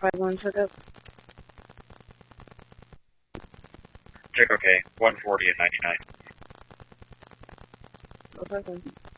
451 checkup. Check okay. 140 and 99. Okay.